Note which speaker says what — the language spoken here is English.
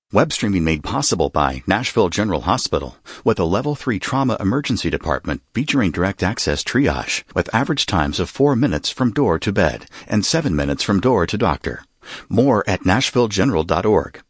Speaker 1: Web streaming made possible by Nashville General Hospital, with a Level 3 trauma emergency department featuring direct access triage, with average times of 4 minutes from door to bed and 7 minutes from door to doctor. More at nashvillegeneral.org.